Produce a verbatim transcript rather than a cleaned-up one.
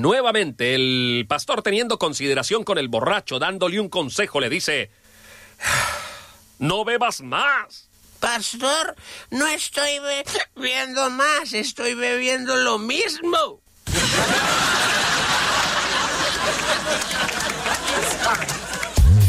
Nuevamente, el pastor, teniendo consideración con el borracho, dándole un consejo, le dice: no bebas más. Pastor, no estoy bebiendo más, estoy bebiendo lo mismo.